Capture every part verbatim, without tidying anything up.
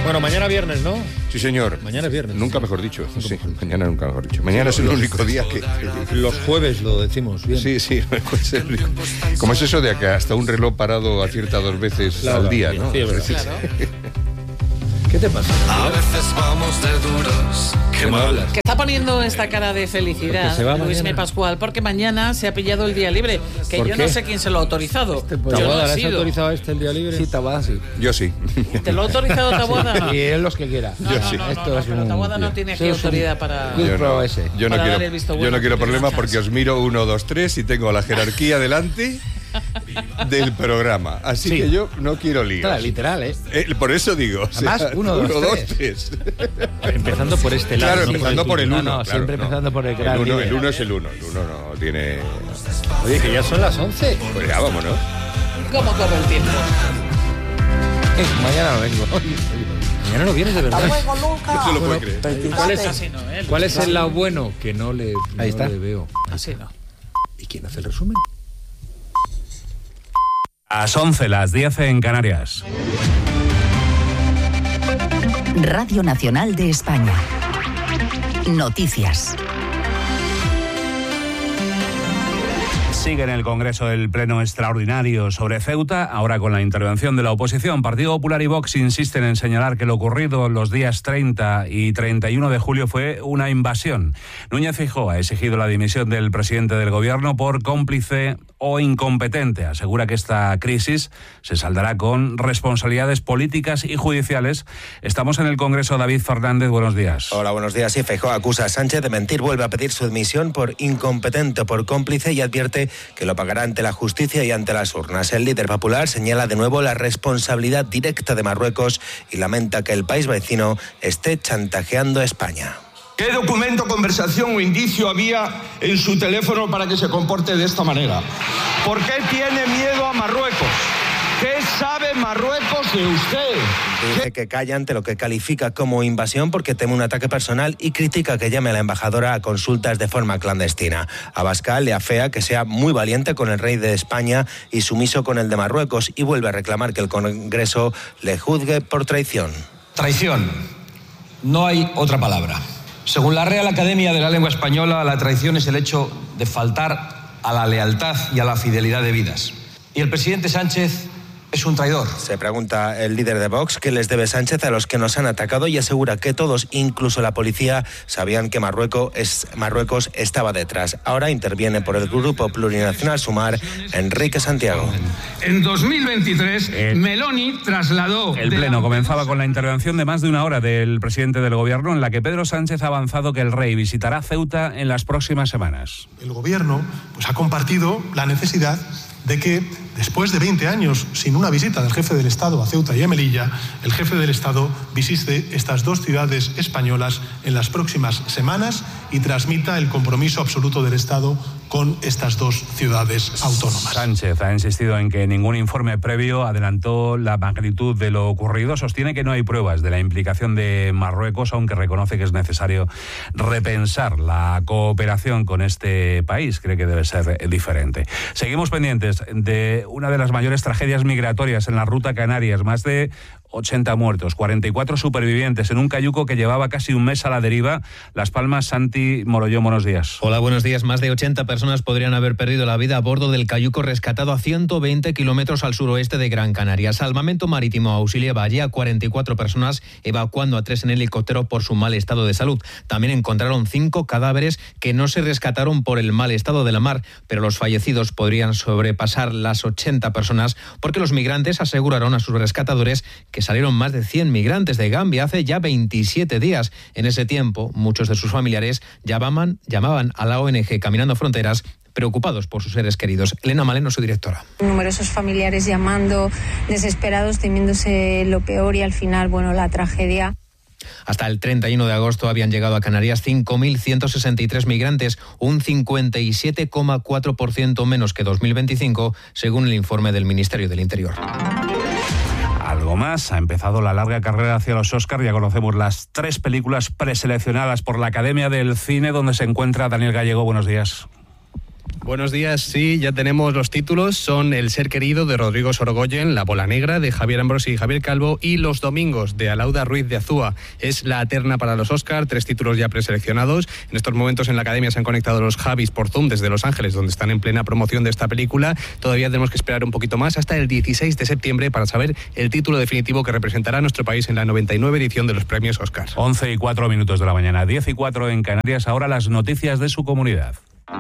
Bueno, mañana viernes, ¿no? Sí, señor. Mañana es viernes. Nunca mejor dicho. Nunca sí, mejor dicho. Mañana nunca mejor dicho. Mañana sí, es el único día que... Los jueves lo decimos bien. Sí, sí. Como es eso de que hasta un reloj parado acierta dos veces claro, al día, ¿no? Sí, es verdad. Claro. ¿Qué te pasa? A veces vamos de duros. ¿Qué me hablas? Que está poniendo esta cara de felicidad Luis M. Pascual porque mañana se ha pillado el día libre, que yo qué? no sé quién se lo ha autorizado. Este, yo no no ¿has autorizado este el día libre? Sí, Taboada sí. Yo sí. ¿Te lo ha autorizado Taboada? Y él los que quiera. No, yo no, sí. no, no, Esto no, es pero un... Taboada no tiene aquí autoridad para... Yo no, ese. yo no para quiero, dar el visto bueno, yo no quiero que problema porque os miro uno, dos, tres y tengo la jerarquía delante del programa. Así sí. que yo no quiero líos. Claro, literal, ¿eh? eh por eso digo. Además, o sea, uno, dos, uno, tres. tres. Empezando por este lado. Claro, no empezando por el uno. No, no, claro, siempre no. empezando por el gran el uno. líder. El uno es el uno. El uno no tiene... Oye, que ya son las once. Pues ya, vámonos. ¿Cómo corre el tiempo? Eh, mañana no vengo. Mañana no vienes de verdad. No se lo puede creer. ¿Cuál es, Así no, ¿eh? ¿cuál es el lado bueno? Que no le, no Ahí está. le veo. Así no. ¿Y quién hace el resumen? A las once, las diez en Canarias. Radio Nacional de España. Noticias. Sigue en el Congreso el pleno extraordinario sobre Ceuta, ahora con la intervención de la oposición. Partido Popular y Vox insisten en señalar que lo ocurrido los días treinta y treinta y uno de julio fue una invasión. Núñez Feijóo ha exigido la dimisión del presidente del gobierno por cómplice o incompetente. Asegura que esta crisis se saldará con responsabilidades políticas y judiciales. Estamos en el Congreso. David Fernández, buenos días. Hola, buenos días. Sí, Feijóo acusa a Sánchez de mentir, vuelve a pedir su dimisión por incompetente o por cómplice y advierte que lo pagará ante la justicia y ante las urnas. El líder popular señala de nuevo la responsabilidad directa de Marruecos y lamenta que el país vecino esté chantajeando a España. ¿Qué documento, conversación o indicio había en su teléfono para que se comporte de esta manera? ¿Por qué tiene miedo a Marruecos? ¿Qué sabe Marruecos de usted? Dice que calla ante lo que califica como invasión porque teme un ataque personal y critica que llame a la embajadora a consultas de forma clandestina. Abascal le afea que sea muy valiente con el rey de España y sumiso con el de Marruecos y vuelve a reclamar que el Congreso le juzgue por traición. Traición. No hay otra palabra. Según la Real Academia de la Lengua Española, la traición es el hecho de faltar a la lealtad y a la fidelidad debidas. Y el presidente Sánchez es un traidor. Se pregunta el líder de Vox qué les debe Sánchez a los que nos han atacado y asegura que todos, incluso la policía, sabían que Marruecos, es, Marruecos estaba detrás. Ahora interviene por el Grupo Plurinacional Sumar Enrique Santiago. En dos mil veintitrés, eh, Meloni trasladó... El pleno comenzaba con la intervención de más de una hora del presidente del gobierno en la que Pedro Sánchez ha avanzado que el rey visitará Ceuta en las próximas semanas. El gobierno pues, ha compartido la necesidad de que, después de veinte años sin una visita del jefe del Estado a Ceuta y a Melilla, el jefe del Estado visite estas dos ciudades españolas en las próximas semanas y transmita el compromiso absoluto del Estado con estas dos ciudades autónomas. Sánchez ha insistido en que ningún informe previo adelantó la magnitud de lo ocurrido. Sostiene que no hay pruebas de la implicación de Marruecos, aunque reconoce que es necesario repensar la cooperación con este país. Cree que debe ser diferente. Seguimos pendientes de una de las mayores tragedias migratorias en la ruta Canarias. Más de ochenta muertos, cuarenta y cuatro supervivientes en un cayuco que llevaba casi un mes a la deriva. Las Palmas, Santi Morollón, buenos días. Hola, buenos días. Más de ochenta personas podrían haber perdido la vida a bordo del cayuco rescatado a ciento veinte kilómetros al suroeste de Gran Canaria. Salvamento Marítimo auxiliaba allí a cuarenta y cuatro personas, evacuando a tres en helicóptero por su mal estado de salud. También encontraron cinco cadáveres que no se rescataron por el mal estado de la mar, pero los fallecidos podrían sobrepasar las ochenta personas porque los migrantes aseguraron a sus rescatadores que salieron más de cien migrantes de Gambia hace ya veintisiete días. En ese tiempo, muchos de sus familiares llamaban, llamaban a la O N G Caminando Fronteras, preocupados por sus seres queridos. Elena Maleno, su directora. Numerosos familiares llamando, desesperados, temiéndose lo peor y al final, bueno, la tragedia. Hasta el treinta y uno de agosto habían llegado a Canarias cinco mil ciento sesenta y tres migrantes, un cincuenta y siete coma cuatro por ciento menos que dos mil veinticinco, según el informe del Ministerio del Interior. Algo más, ha empezado la larga carrera hacia los Oscars. Ya conocemos las tres películas preseleccionadas por la Academia del Cine, donde se encuentra Daniel Gallego. Buenos días. Buenos días, sí, ya tenemos los títulos. Son El ser querido de Rodrigo Sorogoyen, La bola negra de Javier Ambrosi y Javier Calvo y Los domingos de Alauda Ruiz de Azúa. Es la terna para los Oscar, tres títulos ya preseleccionados. En estos momentos en la Academia se han conectado los Javis por Zoom desde Los Ángeles, donde están en plena promoción de esta película. Todavía tenemos que esperar un poquito más hasta el dieciséis de septiembre para saber el título definitivo que representará a nuestro país en la noventa y nueve edición de los premios Oscar. once y cuatro minutos de la mañana, diez y cuatro en Canarias. Ahora las noticias de su comunidad.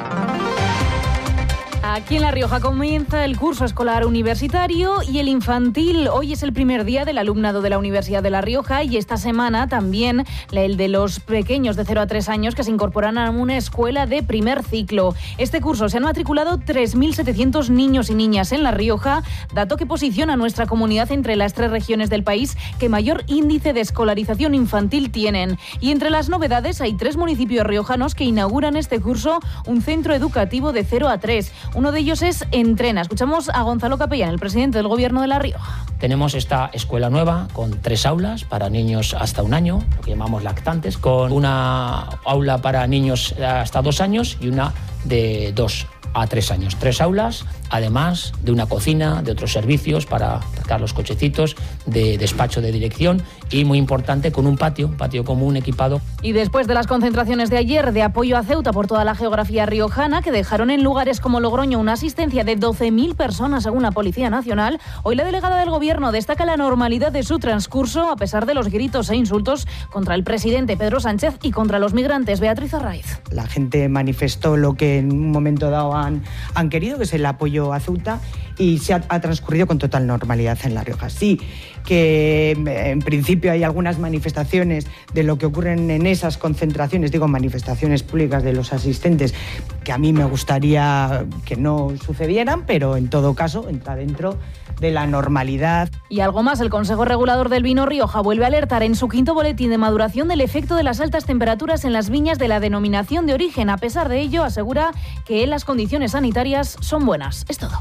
Aquí en La Rioja comienza el curso escolar universitario y el infantil. Hoy es el primer día del alumnado de la Universidad de La Rioja y esta semana también el de los pequeños de cero a tres años que se incorporan a una escuela de primer ciclo. Este curso se han matriculado tres mil setecientos niños y niñas en La Rioja, dato que posiciona a nuestra comunidad entre las tres regiones del país que mayor índice de escolarización infantil tienen. Y entre las novedades hay tres municipios riojanos que inauguran este curso un centro educativo de cero a tres. Uno de ellos es Entrena. Escuchamos a Gonzalo Capellán, el presidente del Gobierno de La Rioja. Tenemos esta escuela nueva con tres aulas para niños hasta un año, lo que llamamos lactantes, con una aula para niños hasta dos años y una de dos a tres años. Tres aulas, además de una cocina, de otros servicios para aparcar los cochecitos, de despacho de dirección y, muy importante, con un patio, un patio común equipado. Y después de las concentraciones de ayer de apoyo a Ceuta por toda la geografía riojana, que dejaron en lugares como Logroño una asistencia de doce mil personas según la Policía Nacional, hoy la delegada del Gobierno destaca la normalidad de su transcurso a pesar de los gritos e insultos contra el presidente Pedro Sánchez y contra los migrantes. Beatriz Arraiz. La gente manifestó lo que en un momento dado han, han querido, que es el apoyo a Ceuta, y se ha, ha transcurrido con total normalidad en La Rioja. Sí, que en principio hay algunas manifestaciones de lo que ocurren en esas concentraciones, digo manifestaciones públicas de los asistentes, que a mí me gustaría que no sucedieran, pero en todo caso entra dentro de la normalidad. Y algo más, el Consejo Regulador del Vino Rioja vuelve a alertar en su quinto boletín de maduración del efecto de las altas temperaturas en las viñas de la denominación de origen. A pesar de ello, asegura que las condiciones sanitarias son buenas. Es todo.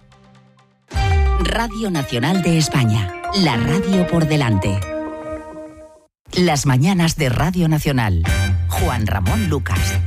Radio Nacional de España, la radio por delante. Las mañanas de Radio Nacional. Juan Ramón Lucas.